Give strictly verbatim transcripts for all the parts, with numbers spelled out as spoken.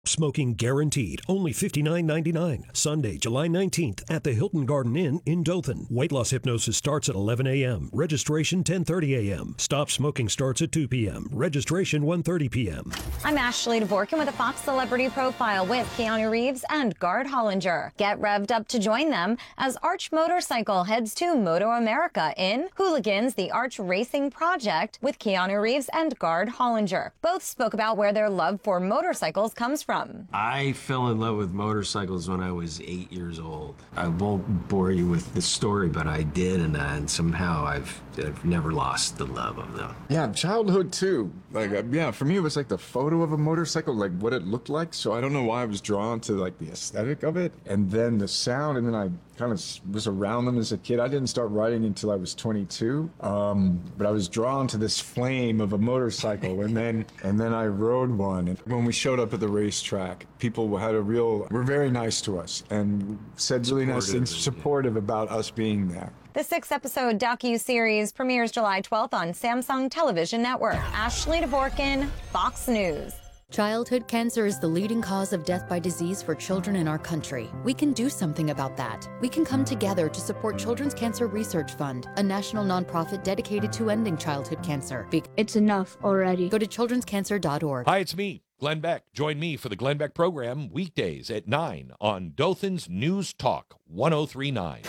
Smoking guaranteed. Only fifty-nine ninety-nine. Sunday, July nineteenth at the Hilton Garden Inn in Dothan. Weight loss hypnosis starts at eleven a.m. Registration ten thirty a.m. Stop smoking starts at two p.m. Registration one thirty p.m. I'm Ashley Dvorkin with a Fox Celebrity Profile with Keanu Reeves and Gard Hollinger. Get revved up to join them as Arch Motorcycle heads to Moto America in Hooligans, the Arch Racing Project with Keanu Reeves and Gard Hollinger. Both spoke about where their love for motorcycles comes from. I fell in love with motorcycles when I was eight years old. I won't bore you with the story, but I did, and, uh, and somehow I've, I've never lost the love of them. Yeah, childhood too. Like, uh, yeah, for me it was like the photo of a motorcycle, like what it looked like. So I don't know why I was drawn to like the aesthetic of it, and then the sound, and then I kind of was around them as a kid. I didn't start riding until I was twenty-two, um, but I was drawn to this flame of a motorcycle, and then and then I rode one. And when we showed up at the racetrack, people had a real, were very nice to us and said really nice things, supportive about us being there. The six-episode docu-series premieres July twelfth on Samsung Television Network. Ashley Dvorkin, Fox News. Childhood cancer is the leading cause of death by disease for children in our country. We can do something about that. We can come together to support Children's Cancer Research Fund, a national nonprofit dedicated to ending childhood cancer. Be- it's enough already. Go to children's cancer dot org. Hi, it's me, Glenn Beck. Join me for the Glenn Beck program weekdays at nine on Dothan's News Talk one oh three point nine.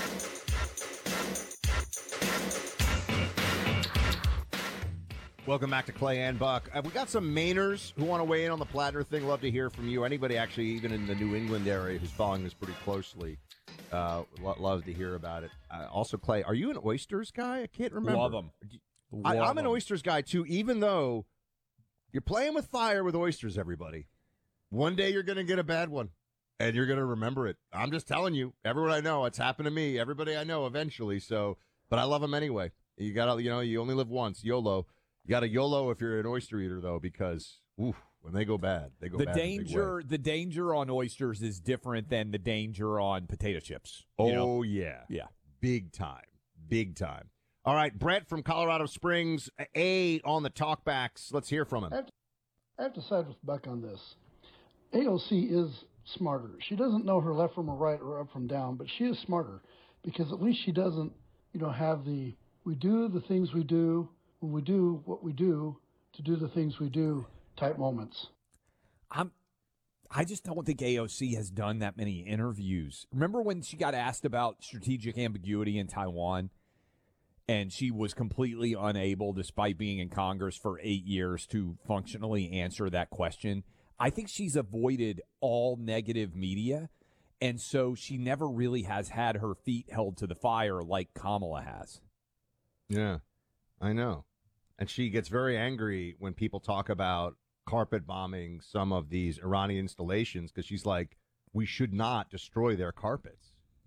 Welcome back to Clay and Buck. Uh, we got some Mainers who want to weigh in on the Plattner thing. Love to hear from you. Anybody actually, even in the New England area, who's following this pretty closely, uh, lo- love to hear about it. Uh, also, Clay, are you an oysters guy? I can't remember. Love them. I, I'm an oysters guy, too, even though you're playing with fire with oysters, everybody. One day you're going to get a bad one, and you're going to remember it. I'm just telling you. Everyone I know, it's happened to me. Everybody I know eventually. So, but I love them anyway. You got to, you know, you only live once. YOLO. You got a YOLO if you're an oyster eater, though, because oof, when they go bad, they go the bad. Danger, the danger on oysters is different than the danger on potato chips. Oh, you know? yeah. Yeah. Big time. Big time. All right, Brett from Colorado Springs, A on the talkbacks. Let's hear from him. I have to, I have to side with Buck on this. A O C is smarter. She doesn't know her left from her right or up from down, but she is smarter because at least she doesn't, you know, have the, we do the things we do, when we do what we do to do the things we do type moments. I'm, I just don't think A O C has done that many interviews. Remember when she got asked about strategic ambiguity in Taiwan, and she was completely unable, despite being in Congress for eight years, to functionally answer that question? I think she's avoided all negative media, and so she never really has had her feet held to the fire like Kamala has. Yeah, I know. And she gets very angry when people talk about carpet bombing some of these Iranian installations because she's like, we should not destroy their carpets.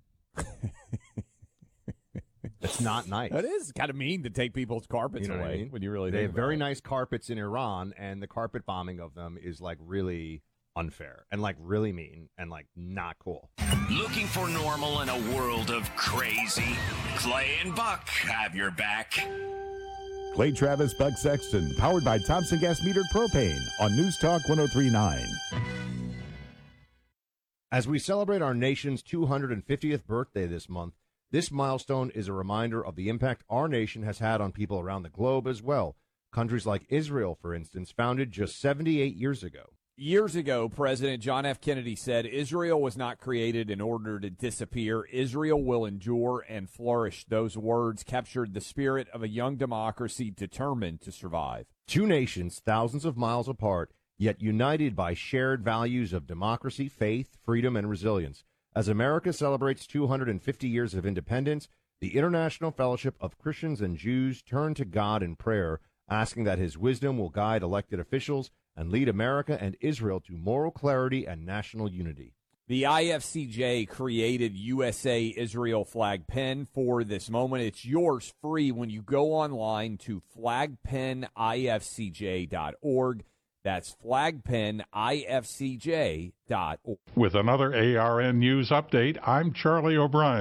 That's not nice. That is kind of mean to take people's carpets You know away what I mean? when you really They think have about very it. nice carpets in Iran, and the carpet bombing of them is like really unfair and like really mean and like not cool. Looking for normal in a world of crazy? Clay and Buck have your back. Clay Travis, Buck Sexton, powered by Thompson Gas Metered Propane on News Talk one oh three point nine. As we celebrate our nation's two hundred fiftieth birthday this month, this milestone is a reminder of the impact our nation has had on people around the globe as well. Countries like Israel, for instance, founded just seventy-eight years ago. Years ago, President John F. Kennedy said, Israel was not created in order to disappear. Israel will endure and flourish. Those words captured the spirit of a young democracy determined to survive. Two nations thousands of miles apart, yet united by shared values of democracy, faith, freedom, and resilience. As America celebrates two hundred fifty years of independence, the International Fellowship of Christians and Jews turn to God in prayer, asking that his wisdom will guide elected officials and lead America and Israel to moral clarity and national unity. The I F C J created U S A Israel flag pin for this moment. It's yours free when you go online to flag pin I F C J dot org. That's flag pin I F C J dot org. With another A R N News update, I'm Charlie O'Brien.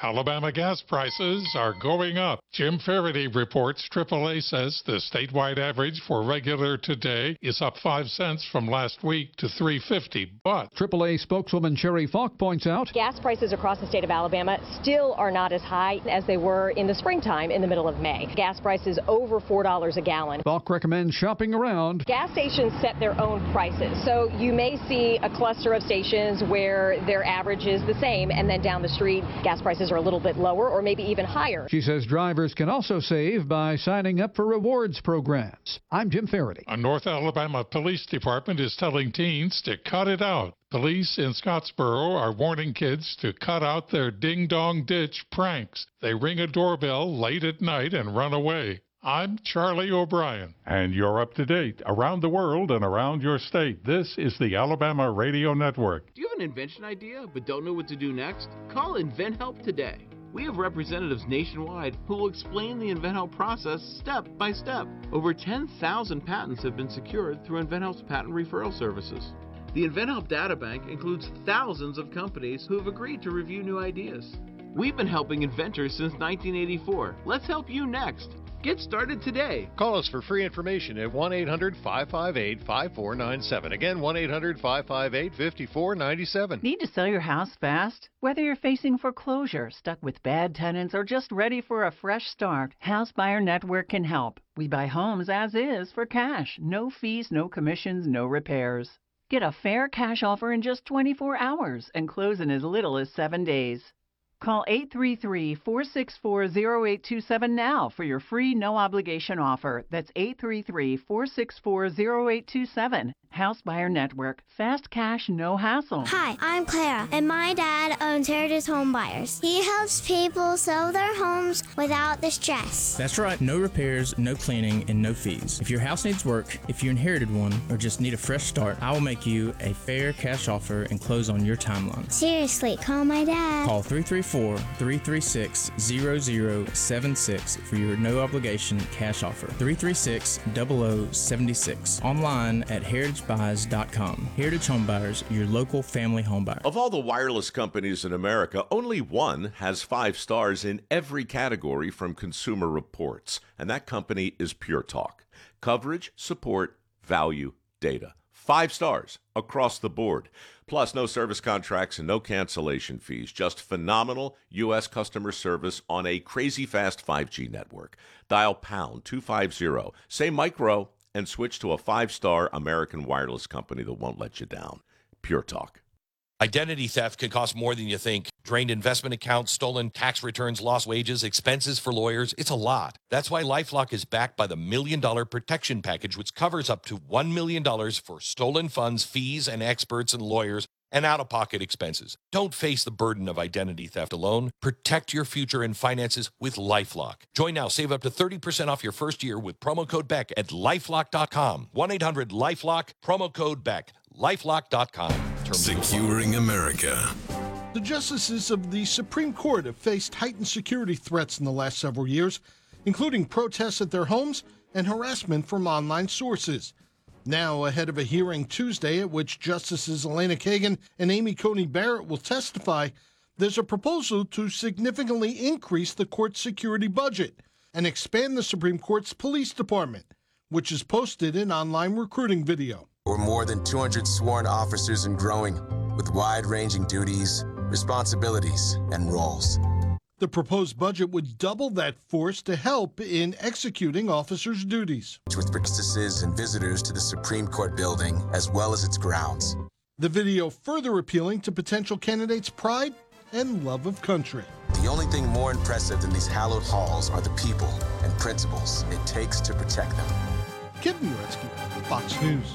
Alabama gas prices are going up. Jim Faraday reports triple A says the statewide average for regular today is up five cents from last week to three fifty. But triple A spokeswoman Sherry Falk points out gas prices across the state of Alabama still are not as high as they were in the springtime in the middle of May. Gas prices over four dollars a gallon. Falk recommends shopping around. Gas stations set their own prices, so you may see a cluster of stations where their average is the same, and then down the street gas prices are a little bit lower or maybe even higher. She says drivers can also save by signing up for rewards programs. I'm Jim Faraday. A North Alabama Police Department is telling teens to cut it out. Police in Scottsboro are warning kids to cut out their ding-dong ditch pranks. They ring a doorbell late at night and run away. I'm Charlie O'Brien. And you're up to date around the world and around your state. This is the Alabama Radio Network. Do you have an invention idea but don't know what to do next? Call InventHelp today. We have representatives nationwide who will explain the InventHelp process step by step. Over ten thousand patents have been secured through InventHelp's patent referral services. The InventHelp Databank includes thousands of companies who have agreed to review new ideas. We've been helping inventors since nineteen eighty-four. Let's help you next. Get started today. Call us for free information at one eight hundred five five eight five four nine seven. Again, one eight hundred five five eight five four nine seven. Need to sell your house fast? Whether you're facing foreclosure, stuck with bad tenants, or just ready for a fresh start, House Buyer Network can help. We buy homes as is for cash. No fees, no commissions, no repairs. Get a fair cash offer in just twenty-four hours and close in as little as seven days. Call eight three three, four six four, zero eight two seven now for your free no-obligation offer. That's eight three three, four six four, zero eight two seven. House Buyer Network. Fast cash, no hassle. Hi, I'm Clara, and my dad owns Heritage Home Buyers. He helps people sell their homes without the stress. That's right. No repairs, no cleaning, and no fees. If your house needs work, if you inherited one, or just need a fresh start, I will make you a fair cash offer and close on your timeline. Seriously, call my dad. Call three three four, three three six, zero zero seven six for your no-obligation cash offer. three three six, zero zero seven six. Online at heritage buys dot com. Heritage Home Buyers, your local family home buyer. Of all the wireless companies in America, only one has five stars in every category from Consumer Reports, and that company is Pure Talk. Coverage, support, value, data. Five stars across the board. Plus, no service contracts and no cancellation fees. Just phenomenal U S customer service on a crazy fast five G network. Dial pound two fifty, say micro, and switch to a five-star American wireless company that won't let you down. Pure Talk. Identity theft can cost more than you think. Drained investment accounts, stolen tax returns, lost wages, expenses for lawyers. It's a lot. That's why LifeLock is backed by the Million Dollar Protection Package, which covers up to one million dollars for stolen funds, fees, and experts and lawyers, and out-of-pocket expenses. Don't face the burden of identity theft alone. Protect your future and finances with LifeLock. Join now. Save up to thirty percent off your first year with promo code Beck at lifelock dot com. one eight hundred LifeLock, promo code Beck. lifelock dot com. Securing America. The justices of the Supreme Court have faced heightened security threats in the last several years, including protests at their homes and harassment from online sources. Now, ahead of a hearing Tuesday at which Justices Elena Kagan and Amy Coney Barrett will testify, there's a proposal to significantly increase the court's security budget and expand the Supreme Court's police department, which has posted an online recruiting video. We're more than two hundred sworn officers and growing, with wide-ranging duties, responsibilities, and roles. The proposed budget would double that force to help in executing officers' duties. With justices and visitors to the Supreme Court building, as well as its grounds. The video further appealing to potential candidates' pride and love of country. The only thing more impressive than these hallowed halls are the people and principles it takes to protect them. Kevin Uretsky, Fox News.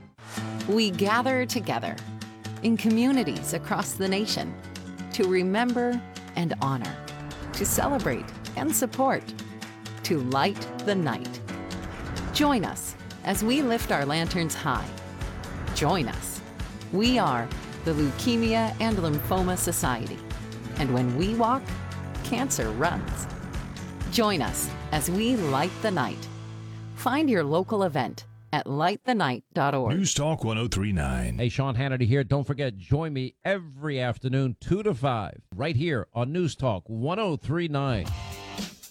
We gather together in communities across the nation to remember and honor, to celebrate and support, to light the night. Join us as we lift our lanterns high. Join us. We are the Leukemia and Lymphoma Society. And when we walk, cancer runs. Join us as we light the night. Find your local event at light the night dot org. News Talk one oh three point nine. Hey, Sean Hannity here. Don't forget, join me every afternoon, two to five, right here on News Talk one oh three point nine.